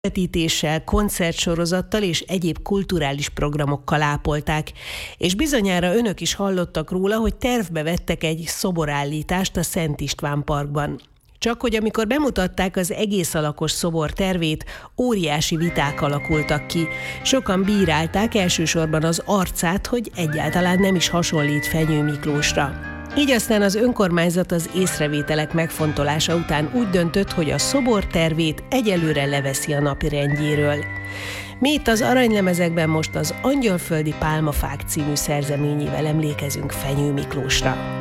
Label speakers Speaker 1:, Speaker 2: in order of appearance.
Speaker 1: Vetítéssel, koncertsorozattal és egyéb kulturális programokkal ápolták, és bizonyára önök is hallottak róla, hogy tervbe vettek egy szoborállítást a Szent István Parkban. Csak hogy amikor bemutatták az egész alakos szobor tervét, óriási viták alakultak ki. Sokan bírálták elsősorban az arcát, hogy egyáltalán nem is hasonlít Fenyő Miklósra. Így aztán az önkormányzat az észrevételek megfontolása után úgy döntött, hogy a szobor tervét egyelőre leveszi a napirendjéről. Mi itt az Aranylemezekben most az Angyalföldi Pálmafák című szerzeményével emlékezünk Fenyő Miklósra.